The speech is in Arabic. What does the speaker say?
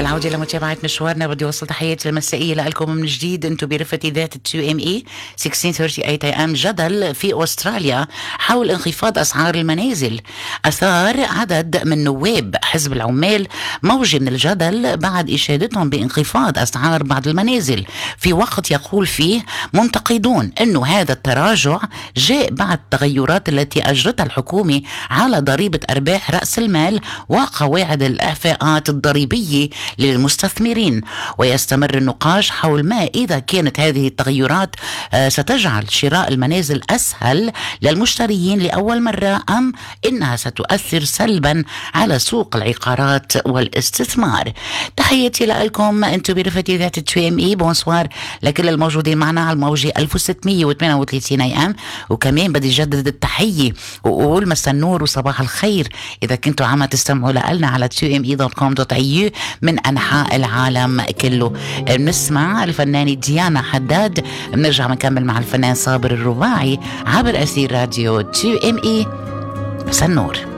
العودة لمتابعة مشوارنا. بدي أوصل تحياتي المسائية لكم من جديد. أنتم برفة ذات 2ME 1638 AM. جدل في أستراليا حول انخفاض أسعار المنازل أثار عدد من نواب حزب العمال موجة من الجدل بعد إشادتهم بانخفاض أسعار بعض المنازل في وقت يقول فيه منتقدون أنه هذا التراجع جاء بعد التغيرات التي أجرتها الحكومة على ضريبة أرباح رأس المال وقواعد الإعفاءات الضريبية للمستثمرين. ويستمر النقاش حول ما إذا كانت هذه التغيرات ستجعل شراء المنازل أسهل للمشترين لأول مرة أم إنها ستؤثر سلبا على سوق العقارات والاستثمار. تحياتي لكم أنتم برفقة ذات 2ME. بونسوار لكل الموجودين معنا على الموجة 1638 AM. وكمان بدي جدد التحية وأقول مساء النور وصباح الخير إذا كنتوا عم تستمعوا لنا على 2me.com.au من أنحاء العالم كله. بنسمع الفنانة ديانا حداد، بنرجع نكمل مع الفنان صابر الرباعي عبر أثير راديو 2ME. مساء النور.